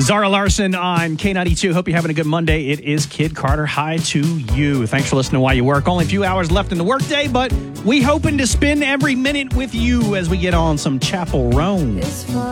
Zara Larson on K92. Hope you're having a good Monday. It is Kid Carter. Hi to you. Thanks for listening while you work. Only a few hours left in the workday, but we hoping to spend every minute with you as we get on some Chapel Roan.